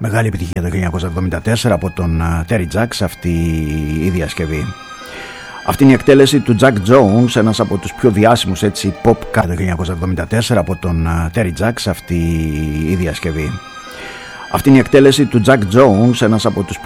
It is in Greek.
Μεγάλη επιτυχία το 1974 από τον Terry Jacks αυτή η διασκευή. Αυτή είναι η εκτέλεση του Jack Jones, ένας από τους πιο διάσημους έτσι pop το 1974 από τον Terry Jacks αυτή η διασκευή. Αυτή είναι η εκτέλεση του Jack Jones, ένας από τους